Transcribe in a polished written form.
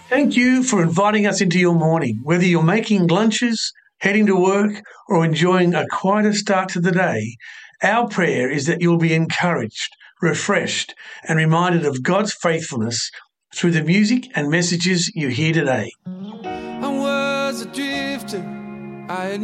Thank you for inviting us into your morning. Whether you're making lunches, heading to work, or enjoying a quieter start to the day, our prayer is that you'll be encouraged, refreshed, and reminded of God's faithfulness through the music and messages you hear today. I was a drifter. I had